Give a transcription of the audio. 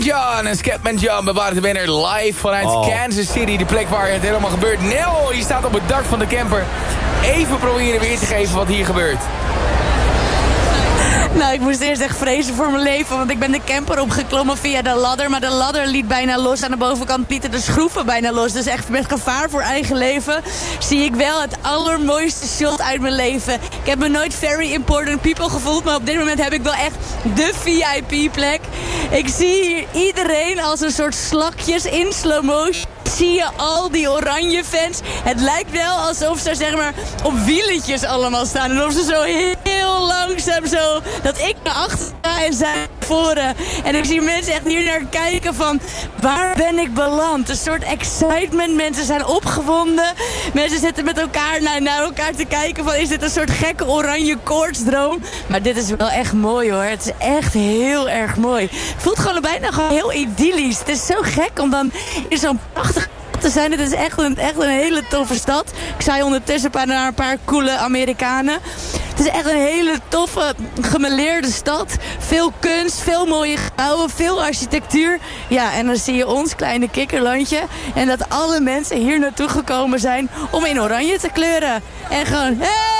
John en Scatman John bewaren de winnaar live vanuit Kansas City. De plek waar het helemaal gebeurt. Nel, je staat op het dak van de camper. Even proberen weer te geven wat hier gebeurt. Nou, ik moest eerst echt vrezen voor mijn leven, want ik ben de camper opgeklommen via de ladder. Maar de ladder liet bijna los. Aan de bovenkant lieten de schroeven bijna los. Dus echt met gevaar voor eigen leven zie ik wel het allermooiste shot uit mijn leven. Ik heb me nooit very important people gevoeld, maar op dit moment heb ik wel echt de VIP-plek. Ik zie hier iedereen als een soort slakjes in slow motion. Zie je al die oranje fans. Het lijkt wel alsof ze zeg maar op wieletjes allemaal staan. En of ze zo heel langzaam zo, dat ik naar achter ga en zij naar voren. En ik zie mensen echt hier naar kijken van, waar ben ik beland? Een soort excitement. Mensen zijn opgewonden. Mensen zitten met elkaar naar elkaar te kijken van, is dit een soort gekke oranje koortsdroom? Maar dit is wel echt mooi hoor. Het is echt heel erg mooi. Het voelt gewoon bijna gewoon heel idyllisch. Het is zo gek om dan in zo'n prachtig te zijn. Het is echt een hele toffe stad. Ik zei ondertussen naar een paar coole Amerikanen. Het is echt een hele toffe, gemêleerde stad. Veel kunst, veel mooie gebouwen, veel architectuur. Ja, en dan zie je ons kleine kikkerlandje. En dat alle mensen hier naartoe gekomen zijn om in oranje te kleuren. En gewoon, hey!